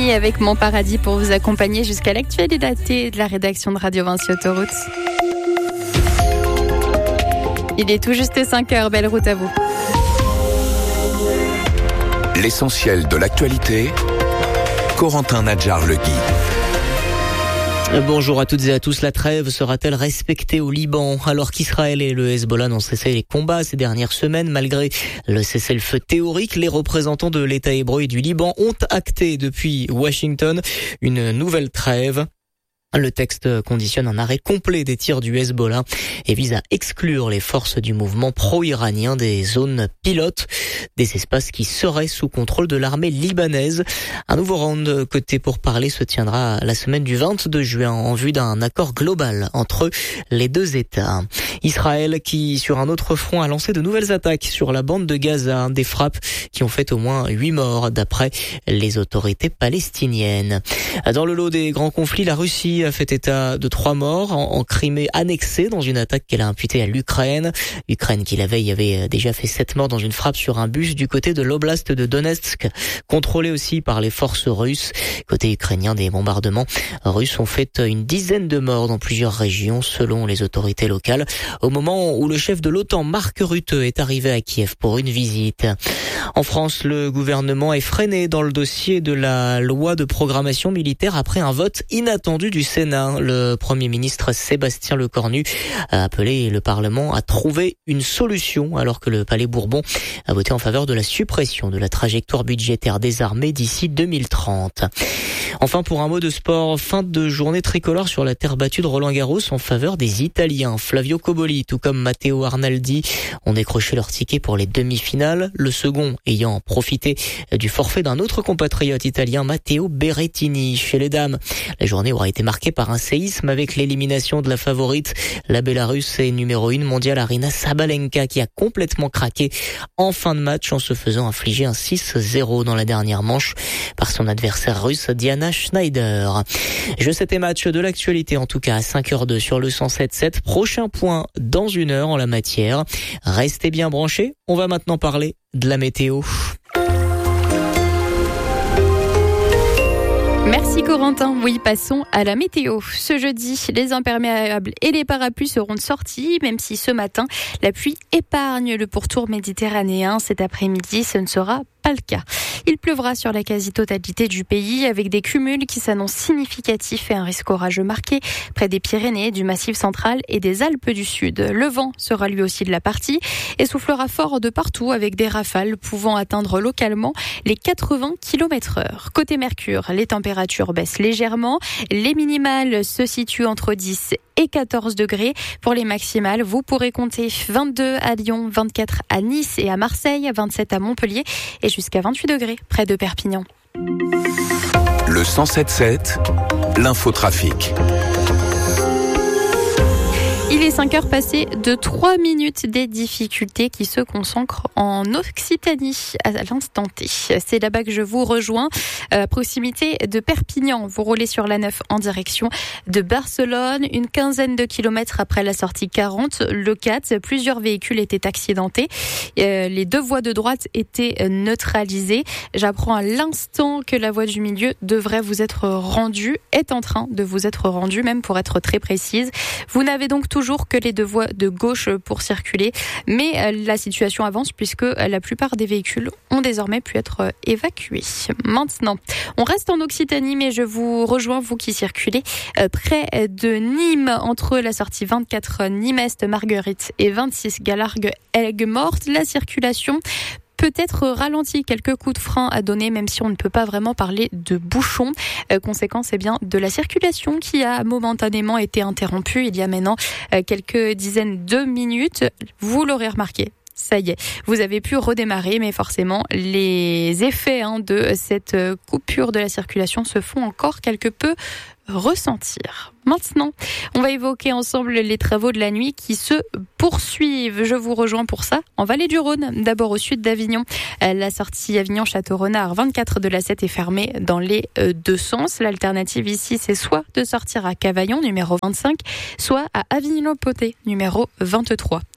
Fanny avec Mon Paradis pour vous accompagner jusqu'à l'actualité de la rédaction de Radio Vinci Autoroute. Il est tout juste 5h, belle route à vous. L'essentiel de l'actualité, Corentin Nadjar-Legui. Bonjour à toutes et à tous. La trêve sera-t-elle respectée au Liban alors qu'Israël et le Hezbollah n'ont cessé les combats ces dernières semaines? Malgré le cessez-le-feu théorique, les représentants de l'État hébreu et du Liban ont acté depuis Washington une nouvelle trêve. Le texte conditionne un arrêt complet des tirs du Hezbollah et vise à exclure les forces du mouvement pro-iranien des zones pilotes, des espaces qui seraient sous contrôle de l'armée libanaise. Un nouveau round côté pourparlers se tiendra la semaine du 22 juin en vue d'un accord global entre les deux États. Israël qui, sur un autre front, a lancé de nouvelles attaques sur la bande de Gaza, des frappes qui ont fait au moins 8 morts d'après les autorités palestiniennes. Dans le lot des grands conflits, la Russie a fait état de 3 morts en Crimée annexée dans une attaque qu'elle a imputée à l'Ukraine. L'Ukraine qui la veille avait déjà fait 7 morts dans une frappe sur un bus du côté de l'oblast de Donetsk, contrôlé aussi par les forces russes. Côté ukrainien, des bombardements russes ont fait une dizaine de morts dans plusieurs régions selon les autorités locales, au moment où le chef de l'OTAN, Mark Rutte, est arrivé à Kiev pour une visite. En France, le gouvernement est freiné dans le dossier de la loi de programmation militaire après un vote inattendu du Sénat. Le Premier ministre Sébastien Lecornu a appelé le Parlement à trouver une solution alors que le Palais Bourbon a voté en faveur de la suppression de la trajectoire budgétaire des armées d'ici 2030. Enfin, pour un mot de sport, fin de journée tricolore sur la terre battue de Roland-Garros en faveur des Italiens. Flavio Cobolli, tout comme Matteo Arnaldi, ont décroché leur ticket pour les demi-finales. Le second ayant profité du forfait d'un autre compatriote italien, Matteo Berrettini. Chez les dames, la journée aura été marquée par un séisme avec l'élimination de la favorite, la Bélarusse et numéro 1 mondiale Aryna Sabalenka, qui a complètement craqué en fin de match en se faisant infliger un 6-0 dans la dernière manche par son adversaire russe Diana Schneider. Jeux 7 et match de l'actualité, en tout cas à 5h02 sur le 107.7. Prochain point dans 1 heure en la matière. Restez bien branchés. On va maintenant parler de la météo. Merci Corentin. Oui, passons à la météo. Ce jeudi, les imperméables et les parapluies seront de sortie, même si ce matin, la pluie épargne le pourtour méditerranéen. Cet après-midi, ce ne sera pas le cas. Il pleuvra sur la quasi-totalité du pays avec des cumuls qui s'annoncent significatifs et un risque orageux marqué près des Pyrénées, du Massif central et des Alpes du Sud. Le vent sera lui aussi de la partie et soufflera fort de partout avec des rafales pouvant atteindre localement les 80 km/h. Côté Mercure, les températures baissent légèrement. Les minimales se situent entre 10 et 14 degrés. Pour les maximales, vous pourrez compter 22 à Lyon, 24 à Nice et à Marseille, 27 à Montpellier et jusqu'à 28 degrés près de Perpignan. Le 107.7, l'infotrafic. Il est 5h passées de 3 minutes des difficultés qui se concentrent en Occitanie à l'instant T. C'est là-bas que je vous rejoins, à proximité de Perpignan. Vous roulez sur la 9 en direction de Barcelone, une quinzaine de kilomètres après la sortie 40, le 4. Plusieurs véhicules étaient accidentés. Les 2 voies de droite étaient neutralisées. J'apprends à l'instant que la voie du milieu devrait vous être rendue, est en train de vous être rendue, même pour être très précise. Vous n'avez donc toujours que les 2 voies de gauche pour circuler, mais la situation avance puisque la plupart des véhicules ont désormais pu être évacués. Maintenant, on reste en Occitanie, mais je vous rejoins, vous qui circulez près de Nîmes, entre la sortie 24 Nîmes-Est-Marguerite et 26 Galargues-Aigues-Mortes. La circulation peut-être ralenti, quelques coups de frein à donner, même si on ne peut pas vraiment parler de bouchons. Conséquence, bien, de la circulation qui a momentanément été interrompue il y a maintenant quelques dizaines de minutes. Vous l'aurez remarqué. Ça y est, vous avez pu redémarrer, mais forcément, les effets de cette coupure de la circulation se font encore quelque peu ressentir. Maintenant, on va évoquer ensemble les travaux de la nuit qui se poursuivent. Je vous rejoins pour ça en Vallée du Rhône, d'abord au sud d'Avignon. La sortie Avignon-Château-Renard 24 de la 7 est fermée dans les 2 sens. L'alternative ici, c'est soit de sortir à Cavaillon, numéro 25, soit à Avignon-Poté, numéro 23.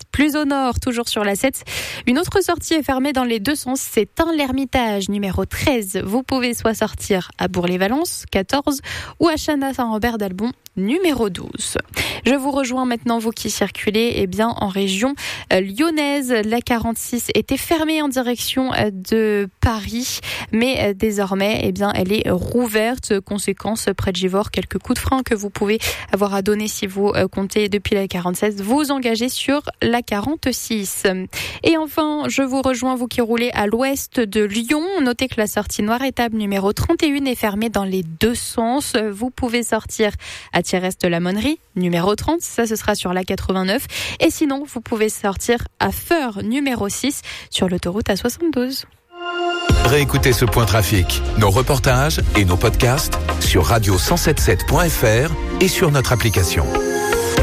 Plus au nord, toujours sur la 7, une autre sortie est fermée dans les deux sens. C'est l'Ermitage, numéro 13. Vous pouvez soit sortir à Bourg-les-Valences, 14, ou à Chanat-Saint-Robert-d'Albon, numéro 12. Je vous rejoins maintenant, vous qui circulez en région lyonnaise. La 46 était fermée en direction de Paris, mais désormais, elle est rouverte. Conséquence, près de Givors, quelques coups de frein que vous pouvez avoir à donner si vous comptez depuis la 47, vous engagez sur la 46. Et enfin, je vous rejoins, vous qui roulez à l'ouest de Lyon. Notez que la sortie Noir-Étable numéro 31 est fermée dans les deux sens. Vous pouvez sortir à Thierrest-la-Monnerie, numéro 30, ça ce sera sur la 89. Et sinon, vous pouvez sortir à Feur, numéro 6, sur l'autoroute A72. Réécoutez ce point trafic, nos reportages et nos podcasts sur radio177.fr et sur notre application.